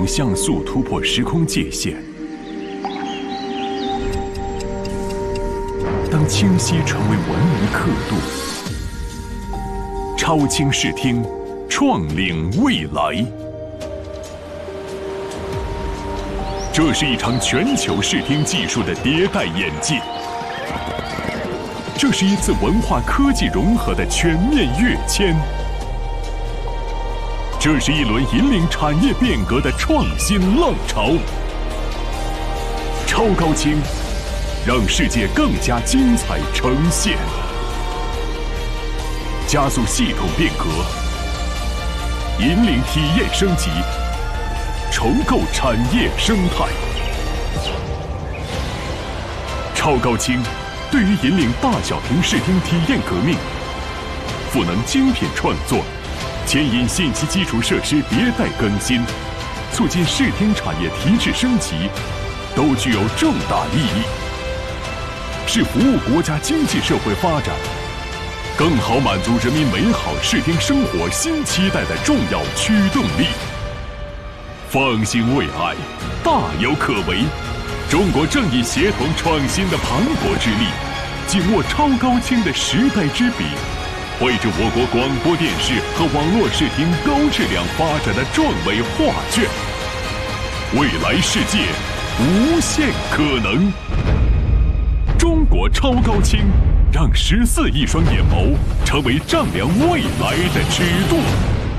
能像素突破时空界限，当清晰成为文明刻度，超清视听，创领未来。这是一场全球视听技术的迭代演进，这是一次文化科技融合的全面跃迁，这是一轮引领产业变革的创新浪潮。超高清，让世界更加精彩呈现，加速系统变革，引领体验升级，重构产业生态。超高清对于引领大小屏视听体验革命，赋能精品创作，牵引信息基础设施迭代更新，促进视听产业提质升级，都具有重大意义，是服务国家经济社会发展，更好满足人民美好视听生活新期待的重要驱动力。放心未来，大有可为。中国正以协同创新的磅礴之力，紧握超高清的时代之笔，绘制我国广播电视和网络视听高质量发展的壮伟画卷。未来世界无限可能。中国超高清，让14亿双眼眸成为丈量未来的尺度。